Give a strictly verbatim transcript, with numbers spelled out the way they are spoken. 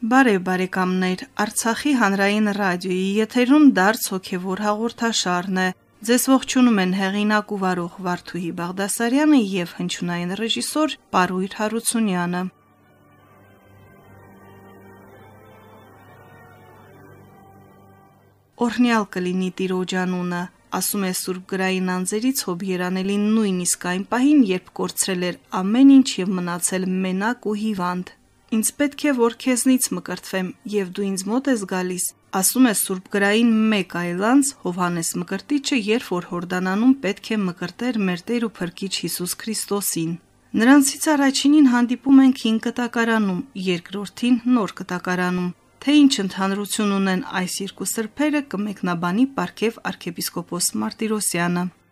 Բարև բարեկամներ, Արցախի հանրային ռադիոյի եթերում դարձ հոգևոր հաղորդաշարն է։ Ձեզ ողջունում են հեղինակ ու վարող Վարդուհի Բաղդասարյանը եւ հնչյունային ռեժիսոր Պարույր Հարությունյանը։ Օրհնյալ կլինի Տիրոջ անունը, ասում է Սուրբ Գրային անձերից Հոբ Երանելին նույնիսկ այն պահին, երբ կորցրել էր ամեն ինչ եւ մնացել մենակ ու հիվանդ։ Ինձ պետք է որ քեզնից մկրտվեմ, եւ դու ինձ մոտ ես գալիս, ասում է Սուրբ Գրային մեկ այլ անձ Հովհաննես Մկրտիչը, երբ որ Հորդանանում պետք է մկրտեր մեր Տեր ու Փրկիչ Հիսուս Քրիստոսին։ Նրանցից առաջինին հանդիպում ենք Հին Կտակարանում, երկրորդին Նոր Կտակարանում։ Թե ինչ ընդհանրություն ունեն այս երկու սրբերը, կմեկնաբանի Պարքև arczepiskopos Martirosyan-ը։